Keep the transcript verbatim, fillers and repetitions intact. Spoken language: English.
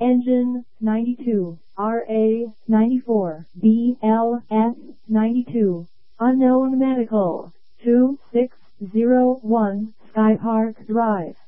Engine ninety-two, R A ninety-four, B L S ninety-two. Unknown Medical, two six zero one Sky Park Drive.